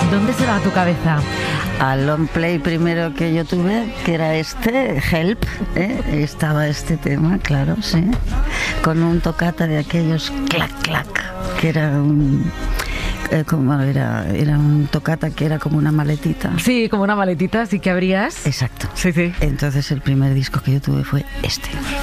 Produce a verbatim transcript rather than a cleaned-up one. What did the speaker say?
¿Dónde se va tu cabeza? Al long play primero que yo tuve, que era este, Help, ¿eh? Estaba este tema, claro, sí, con un toccata de aquellos clac clac, que era un eh, como era, era un toccata que era como una maletita. Sí, como una maletita, así que abrías. Exacto. Sí, sí. Entonces el primer disco que yo tuve fue este.